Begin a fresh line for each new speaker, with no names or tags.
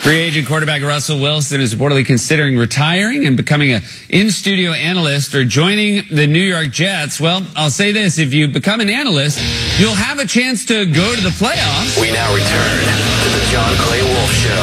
Free agent quarterback Russell Wilson is reportedly considering retiring and becoming an in-studio analyst or joining the New York Jets. Well, I'll say this. If you become an analyst, you'll have a chance to go to the playoffs.
We now return to the John Clay Wolf Show.